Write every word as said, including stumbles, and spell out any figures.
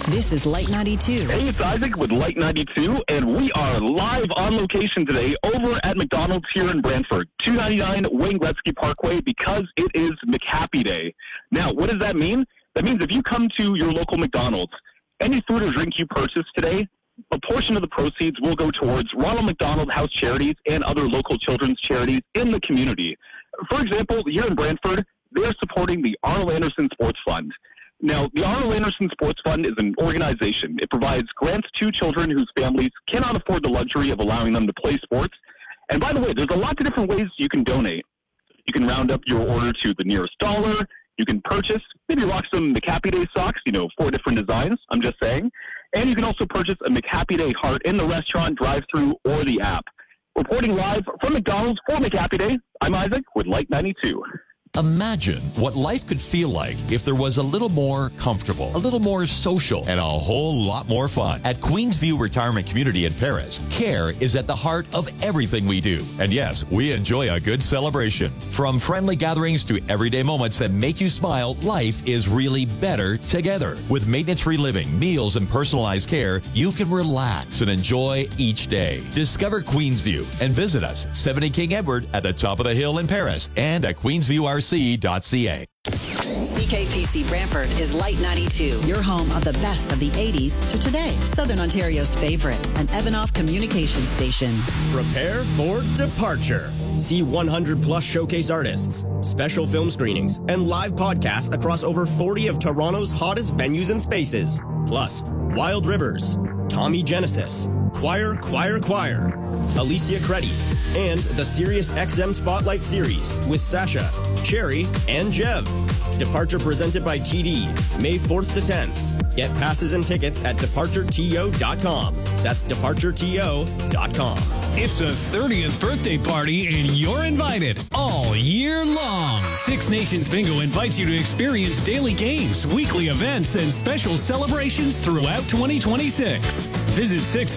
This is Light ninety-two. Hey, it's Isaac with Light ninety-two, and we are live on location today over at McDonald's here in Brantford, two ninety-nine Wayne Gretzky Parkway, because it is McHappy Day. Now, what does that mean? That means if you come to your local McDonald's, any food or drink you purchase today, a portion of the proceeds will go towards Ronald McDonald House Charities and other local children's charities in the community. For example, here in Brantford, they're supporting the Arnold Anderson Sports Fund. Now, the Arnold Anderson Sports Fund is an organization. It provides grants to children whose families cannot afford the luxury of allowing them to play sports. And by the way, there's a lot of different ways you can donate. You can round up your order to the nearest dollar. You can purchase, maybe rock some McHappy Day socks, you know, four different designs, I'm just saying. And you can also purchase a McHappy Day heart in the restaurant, drive-thru, or the app. Reporting live from McDonald's for McHappy Day, I'm Isaac with Light ninety-two. Imagine what life could feel like if there was a little more comfortable, a little more social, and a whole lot more fun. At Queensview Retirement Community in Paris, care is at the heart of everything we do. And yes, we enjoy a good celebration. From friendly gatherings to everyday moments that make you smile, life is really better together. With maintenance-free living, meals, and personalized care, you can relax and enjoy each day. Discover Queensview and visit us, seventy King Edward at the top of the hill in Paris and at queensview r c dot c a. C K P C Brantford is Light ninety-two, your home of the best of the eighties to today. Southern Ontario's favorites, an Evanoff communication station. Prepare for departure. See one hundred plus showcase artists, special film screenings, and live podcasts across over forty of Toronto's hottest venues and spaces. Plus, Wild Rivers, Tommy Genesis, Choir, Choir, Choir, Alicia Creddy, and the Sirius X M Spotlight Series with Sasha, Cherry, and Jev. Departure presented by T D, May fourth to tenth. Get passes and tickets at departure t o dot com. That's departure t o dot com. It's a thirtieth birthday party, and you're invited all year long. Six Nations Bingo invites you to experience daily games, weekly events, and special celebrations throughout twenty twenty-six. Visit Six